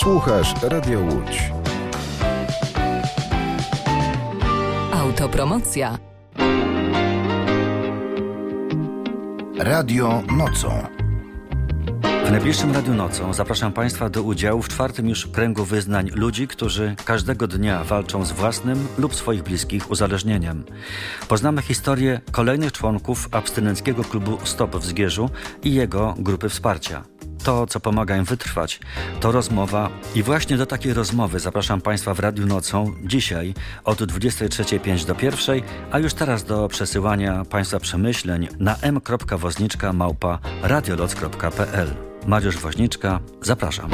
Słuchasz Radio Łódź. Autopromocja. Radio Nocą. W najbliższym Radiu Nocą zapraszam Państwa do udziału w 4. już kręgu wyznań ludzi, którzy każdego dnia walczą z własnym lub swoich bliskich uzależnieniem. Poznamy historię kolejnych członków abstynenckiego klubu Stop w Zgierzu i jego grupy wsparcia. To, co pomaga im wytrwać, to rozmowa i właśnie do takiej rozmowy zapraszam Państwa w Radiu Nocą dzisiaj od 23:05 do 1:00, a już teraz do przesyłania Państwa przemyśleń na m.woźniczka@radioloc.pl. Mariusz Woźniczka, zapraszam.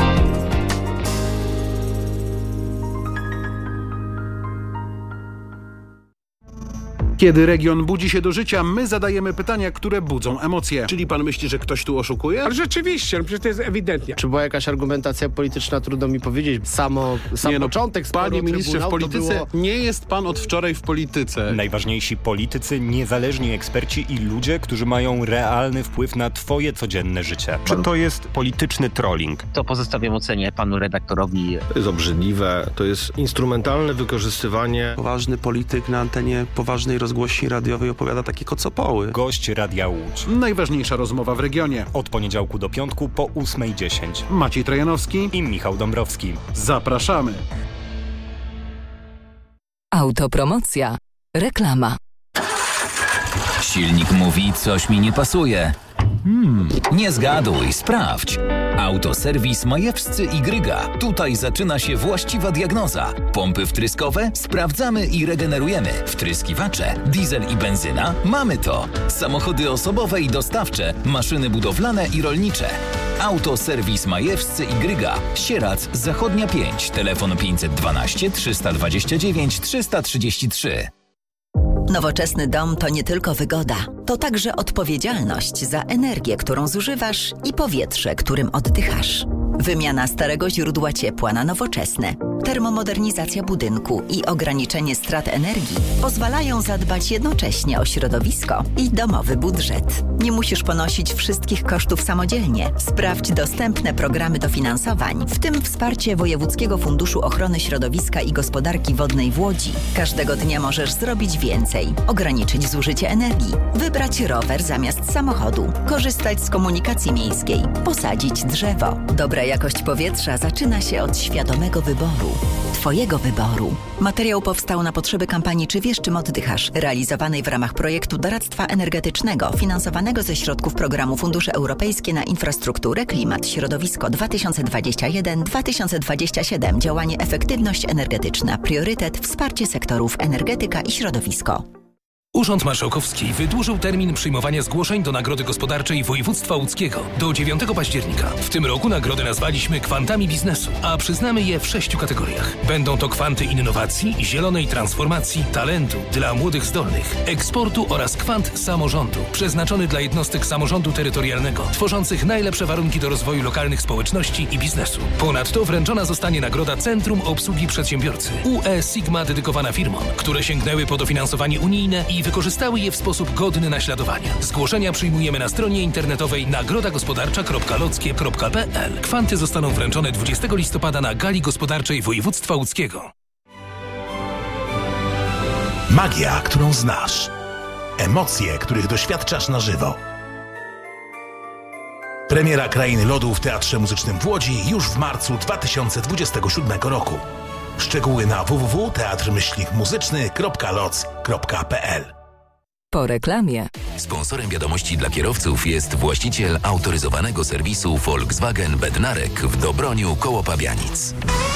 Kiedy region budzi się do życia, my zadajemy pytania, które budzą emocje. Czyli pan myśli, że ktoś tu oszukuje? Ale rzeczywiście, przecież to jest ewidentnie. Czy była jakaś argumentacja polityczna, trudno mi powiedzieć. Sam początek sporu Panie ministrze, w polityce było... nie jest pan od wczoraj w polityce. Najważniejsi politycy, niezależni eksperci i ludzie, którzy mają realny wpływ na twoje codzienne życie. Czy to jest polityczny trolling? To pozostawiam ocenie panu redaktorowi. To jest obrzydliwe, to jest instrumentalne wykorzystywanie. Poważny polityk na antenie poważnej rozgłośni radiowej opowiada takie kocopoły. Gość Radia Łódź. Najważniejsza rozmowa w regionie. Od poniedziałku do piątku po 8:10. Maciej Trojanowski I Michał Dąbrowski. Zapraszamy. Autopromocja. Reklama. Silnik mówi, coś mi nie pasuje. Nie zgaduj, sprawdź. Autoserwis Majewscy i Gryga. Tutaj zaczyna się właściwa diagnoza. Pompy wtryskowe? Sprawdzamy i regenerujemy. Wtryskiwacze? Diesel i benzyna? Mamy to. Samochody osobowe i dostawcze, maszyny budowlane i rolnicze. Autoserwis Majewscy i Gryga. Sierac, Zachodnia 5. Telefon 512 329 333. Nowoczesny dom to nie tylko wygoda, to także odpowiedzialność za energię, którą zużywasz i powietrze, którym oddychasz. Wymiana starego źródła ciepła na nowoczesne, termomodernizacja budynku i ograniczenie strat energii pozwalają zadbać jednocześnie o środowisko i domowy budżet. Nie musisz ponosić wszystkich kosztów samodzielnie. Sprawdź dostępne programy dofinansowań, w tym wsparcie Wojewódzkiego Funduszu Ochrony Środowiska i Gospodarki Wodnej w Łodzi. Każdego dnia możesz zrobić więcej, ograniczyć zużycie energii, wybrać rower zamiast samochodu, korzystać z komunikacji miejskiej, posadzić drzewo. Dobra jakość powietrza zaczyna się od świadomego wyboru. Twojego wyboru. Materiał powstał na potrzeby kampanii Czy wiesz, czym oddychasz? Realizowanej w ramach projektu doradztwa energetycznego finansowanego ze środków programu Fundusze Europejskie na Infrastrukturę, Klimat, Środowisko 2021-2027. Działanie Efektywność energetyczna. Priorytet wsparcie sektorów energetyka i środowisko. Urząd Marszałkowski wydłużył termin przyjmowania zgłoszeń do Nagrody Gospodarczej Województwa Łódzkiego do 9 października. W tym roku nagrodę nazwaliśmy Kwantami Biznesu, a przyznamy je w 6 kategoriach. Będą to kwanty innowacji, zielonej transformacji, talentu dla młodych zdolnych, eksportu oraz kwant samorządu, przeznaczony dla jednostek samorządu terytorialnego, tworzących najlepsze warunki do rozwoju lokalnych społeczności i biznesu. Ponadto wręczona zostanie nagroda Centrum Obsługi Przedsiębiorcy UE Sigma dedykowana firmom, które sięgnęły po dofinansowanie unijne i wykorzystały je w sposób godny naśladowania. Zgłoszenia przyjmujemy na stronie internetowej nagrodagospodarcza.lockie.pl. Kwanty zostaną wręczone 20 listopada na Gali Gospodarczej Województwa Łódzkiego. Magia, którą znasz. Emocje, których doświadczasz na żywo. Premiera Krainy Lodu w Teatrze Muzycznym w Łodzi już w marcu 2027 roku. Szczegóły na www.teatr-muzyczny.loc.pl. Po reklamie. Sponsorem wiadomości dla kierowców jest właściciel autoryzowanego serwisu Volkswagen Bednarek w Dobroniu koło Pabianic.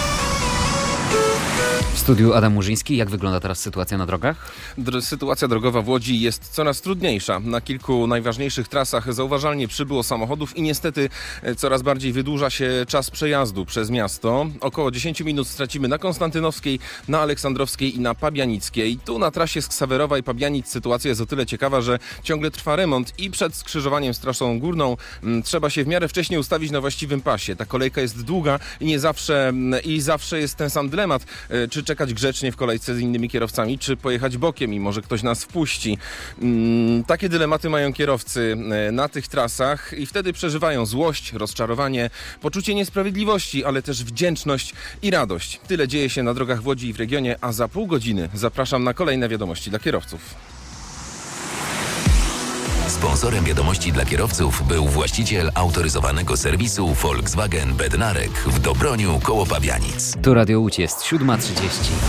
W studiu Adam Murzyński. Jak wygląda teraz sytuacja na drogach? Sytuacja drogowa w Łodzi jest coraz trudniejsza. Na kilku najważniejszych trasach zauważalnie przybyło samochodów i niestety coraz bardziej wydłuża się czas przejazdu przez miasto. Około 10 minut stracimy na Konstantynowskiej, na Aleksandrowskiej i na Pabianickiej. Tu na trasie z Ksawerowa i Pabianic sytuacja jest o tyle ciekawa, że ciągle trwa remont i przed skrzyżowaniem z trasą górną trzeba się w miarę wcześnie ustawić na właściwym pasie. Ta kolejka jest długa i zawsze jest ten sam dylemat. dylemat, czy czekać grzecznie w kolejce z innymi kierowcami, czy pojechać bokiem i może ktoś nas wpuści. Takie dylematy mają kierowcy na tych trasach i wtedy przeżywają złość, rozczarowanie, poczucie niesprawiedliwości, ale też wdzięczność i radość. Tyle dzieje się na drogach w Łodzi i w regionie, a za pół godziny zapraszam na kolejne wiadomości dla kierowców. Sponsorem wiadomości dla kierowców był właściciel autoryzowanego serwisu Volkswagen Bednarek w Dobroniu koło Pabianic. Tu Radio Łódź, jest 7:30.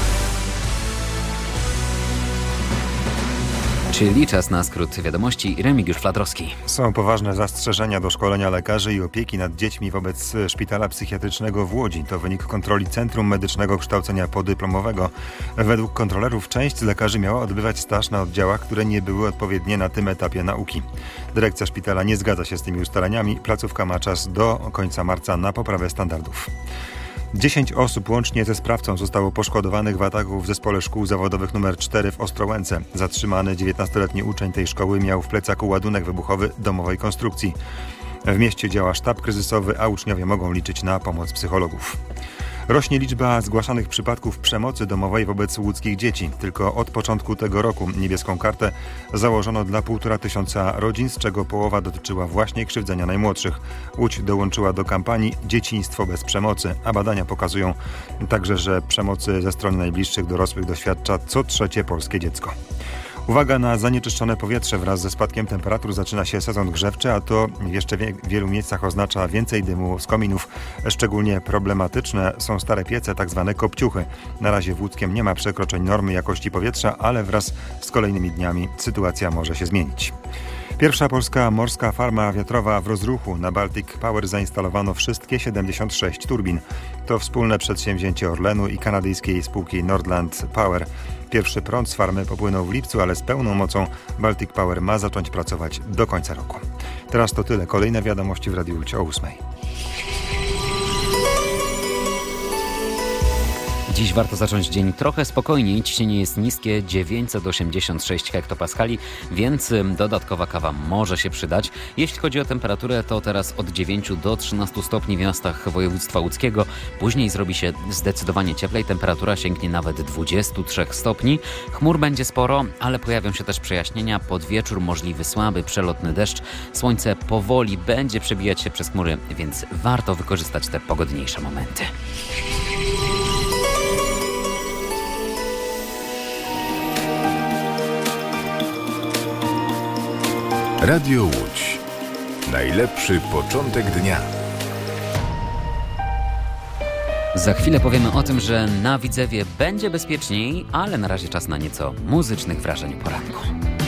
Czyli czas na skrót wiadomości. Remigiusz Fladrowski. Są poważne zastrzeżenia do szkolenia lekarzy i opieki nad dziećmi wobec szpitala psychiatrycznego w Łodzi. To wynik kontroli Centrum Medycznego Kształcenia Podyplomowego. Według kontrolerów część lekarzy miała odbywać staż na oddziałach, które nie były odpowiednie na tym etapie nauki. Dyrekcja szpitala nie zgadza się z tymi ustaleniami. Placówka ma czas do końca marca na poprawę standardów. 10 osób łącznie ze sprawcą zostało poszkodowanych w ataku w Zespole Szkół Zawodowych nr 4 w Ostrołęce. Zatrzymany 19-letni uczeń tej szkoły miał w plecaku ładunek wybuchowy domowej konstrukcji. W mieście działa sztab kryzysowy, a uczniowie mogą liczyć na pomoc psychologów. Rośnie liczba zgłaszanych przypadków przemocy domowej wobec łódzkich dzieci. Tylko od początku tego roku niebieską kartę założono dla 1500 rodzin, z czego połowa dotyczyła właśnie krzywdzenia najmłodszych. Łódź dołączyła do kampanii Dzieciństwo bez przemocy, a badania pokazują także, że przemocy ze strony najbliższych dorosłych doświadcza co trzecie polskie dziecko. Uwaga na zanieczyszczone powietrze. Wraz ze spadkiem temperatur zaczyna się sezon grzewczy, a to w jeszcze wielu miejscach oznacza więcej dymu z kominów. Szczególnie problematyczne są stare piece, tak zwane kopciuchy. Na razie w Łódzkiem nie ma przekroczeń normy jakości powietrza, ale wraz z kolejnymi dniami sytuacja może się zmienić. Pierwsza polska morska farma wiatrowa w rozruchu. Na Baltic Power zainstalowano wszystkie 76 turbin. To wspólne przedsięwzięcie Orlenu i kanadyjskiej spółki Nordland Power. Pierwszy prąd z farmy popłynął w lipcu, ale z pełną mocą Baltic Power ma zacząć pracować do końca roku. Teraz to tyle. Kolejne wiadomości w Radiu Łódź o 8:00. Dziś warto zacząć dzień trochę spokojniej. Ciśnienie jest niskie, 986 hektopaskali, więc dodatkowa kawa może się przydać. Jeśli chodzi o temperaturę, to teraz od 9 do 13 stopni w miastach województwa łódzkiego. Później zrobi się zdecydowanie cieplej. Temperatura sięgnie nawet 23 stopni. Chmur będzie sporo, ale pojawią się też przejaśnienia. Pod wieczór możliwy słaby, przelotny deszcz. Słońce powoli będzie przebijać się przez chmury, więc warto wykorzystać te pogodniejsze momenty. Radio Łódź. Najlepszy początek dnia. Za chwilę powiemy o tym, że na Widzewie będzie bezpieczniej, ale na razie czas na nieco muzycznych wrażeń poranku.